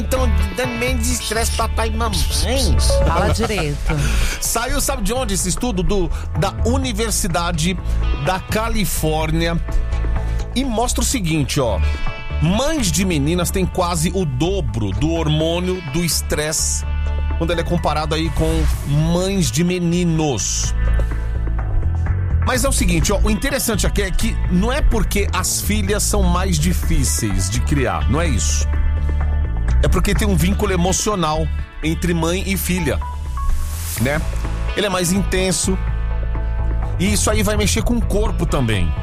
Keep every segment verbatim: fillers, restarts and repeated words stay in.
estão dando menos de estresse papai e mamãe. Fala direito. Saiu, sabe de onde esse estudo? Do, da Universidade da Califórnia. E mostra o seguinte, ó. Mães de meninas têm quase o dobro do hormônio do estresse quando ele é comparado aí com mães de meninos. Mas é o seguinte, ó, o interessante aqui é que não é porque as filhas são mais difíceis de criar, não é isso. É porque tem um vínculo emocional entre mãe e filha, né? Ele é mais intenso e isso aí vai mexer com o corpo também.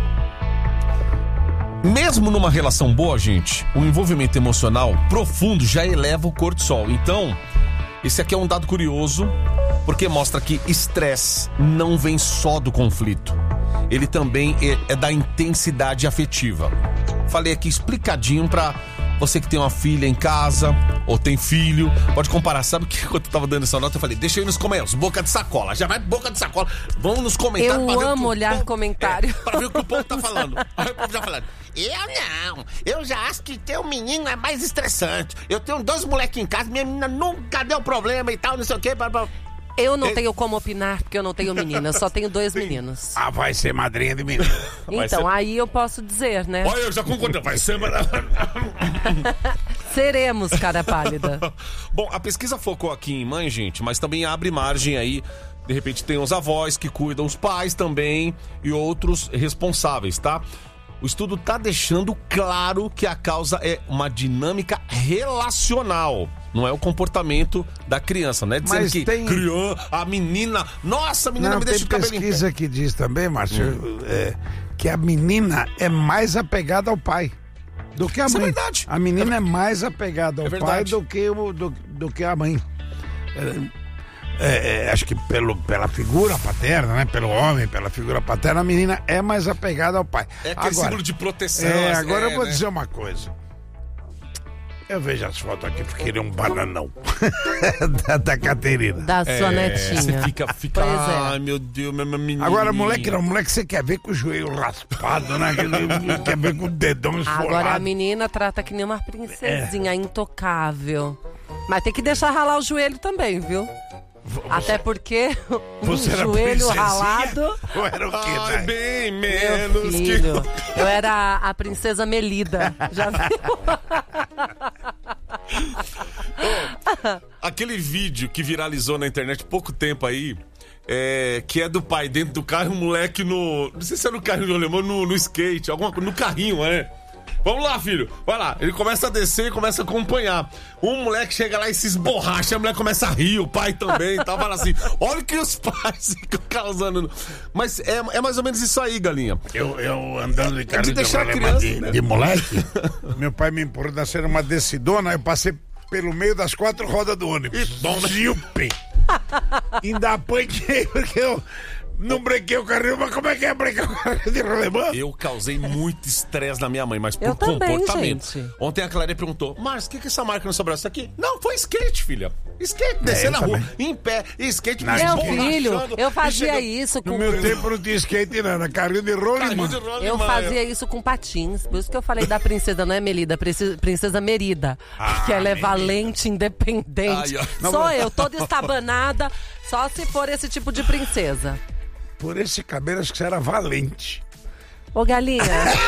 Mesmo numa relação boa, gente, o envolvimento emocional profundo já eleva o cortisol. Então, esse aqui é um dado curioso, porque mostra que estresse não vem só do conflito. Ele também é, é da intensidade afetiva. Falei aqui explicadinho pra você que tem uma filha em casa, ou tem filho, pode comparar. Sabe que quando eu tava dando essa nota, eu falei, deixa eu ir nos comentários, boca de sacola. Já vai boca de sacola. Vamos nos comentários. Eu amo olhar povo, comentário. É, pra ver o que o povo tá falando. Aí o povo já falando. Eu não, eu já acho que ter um menino é mais estressante. Eu tenho dois moleques em casa, minha menina nunca deu problema e tal, não sei o que. Eu não tenho como opinar, porque eu não tenho menina, eu só tenho dois meninos. Ah, vai ser madrinha de menino. Então, ser... aí eu posso dizer, né? Olha, eu já concordo, vai ser... Seremos, cara pálida. Bom, a pesquisa focou aqui em mãe, gente, mas também abre margem aí. De repente tem os avós que cuidam, os pais também e outros responsáveis, tá? O estudo tá deixando claro que a causa é uma dinâmica relacional. Não é o comportamento da criança, né? Dizendo Mas que tem... criança, a menina... Nossa, a menina Não, me deixa tem o cabelo em pé. pesquisa que diz também, Márcio, hum. é, que a menina é mais apegada ao pai do que a Isso mãe. é verdade. A menina é, é mais apegada ao é pai do que, o, do, do que a mãe. É, é, é, acho que pelo, pela figura paterna, né? Pelo homem, pela figura paterna, a menina é mais apegada ao pai. É aquele agora, símbolo de proteção. É, agora é, eu vou né? dizer uma coisa. Eu vejo as fotos aqui porque ele é um bananão da, da Caterina. Da sua É, netinha. Você fica, fica Pois é. ai meu Deus, minha menina. Agora, moleque não, moleque você quer ver com o joelho raspado, né? Quer ver com o dedão esfolado. Agora a menina trata que nem uma princesinha, é. intocável. Mas tem que deixar ralar o joelho também, viu? Você, Até porque o joelho ralado. Ou era o quê, Ai, né? bem menos. Meu filho, que... Eu era a princesa Melida. Já viu? Oh, aquele vídeo que viralizou na internet pouco tempo aí, é, que é do pai dentro do carro, um moleque no... Não sei se é no carrinho do alemão, no, no skate, alguma coisa, no carrinho, é. Vamos lá, filho, vai lá. Ele começa a descer e começa a acompanhar. Um moleque chega lá e se esborracha, a mulher começa a rir, o pai também e tal. Fala assim, olha o que os pais ficam causando. Mas é, é mais ou menos isso aí, Galinha. Eu, eu andando de carro de, de, deixar a criança, de, né? de moleque, meu pai me empurrou da cena uma descidona, eu passei pelo meio das quatro rodas do ônibus. E bom, né? Ziupe. Ainda apanhei porque eu... Não brequei o carrinho, mas como é que é brecar o carrinho de rolemã? Eu causei muito estresse na minha mãe, mas por eu também, comportamento. Gente. Ontem a Clara perguntou, Márcio, o que, que é essa marca no seu braço aqui? Não, foi skate, filha. Skate, descer é, na também. rua, em pé, skate, meu filho, eu fazia chegou... isso com... No meu tempo não tinha skate, não, era carrinho de rolemã. Eu fazia isso com patins, por isso que eu falei da princesa, não é Melida, princesa Merida, ah, que ela é valente, independente. Ai, ó. Sou eu, toda estabanada, só se for esse tipo de princesa. Por esse cabelo, acho que você era valente. Ô, Galinha,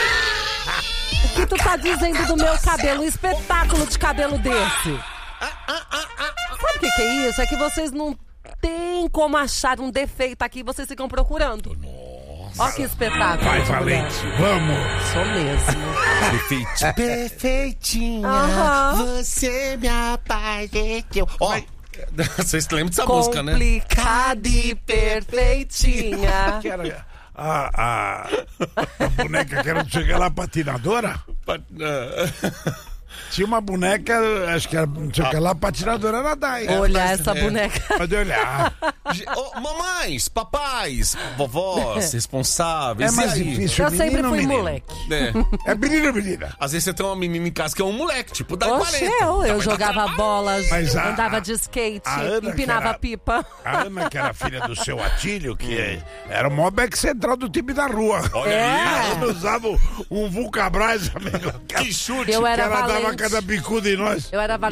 o que tu tá dizendo do meu cabelo? Um espetáculo de cabelo desse. Sabe o que, que é isso? É que vocês não têm como achar um defeito aqui, vocês ficam procurando. Nossa. Ó que espetáculo. Vai, valente, vamos. Sou mesmo. Perfeitinha. Perfeitinha, uhum. Você me apaixonou. Ó. Vocês lembram dessa música, né? Complicada e perfeitinha. Que era a, a, a boneca que era de chegar lá, patinadora? Tinha uma boneca, acho que era, não sei o que lá, patinadora era daí. Olhar essa é. boneca. Pode olhar. Oh, mamães, papais, vovós, responsáveis. É mais difícil. Eu sempre fui menino? moleque. É. É menino ou menina? Às vezes você tem uma menina em casa que é um moleque, tipo, da Oxe, quarenta. eu, eu jogava bola, a, andava de skate, Ana, empinava era, pipa. A Ana, que era filha do seu Atílio, que é, era o maior back central do time da rua. Olha é. aí. A Ana usava um Vulcabras, amigo. Que chute. Eu era que ela valente. dava cada bicuda em nós. Eu era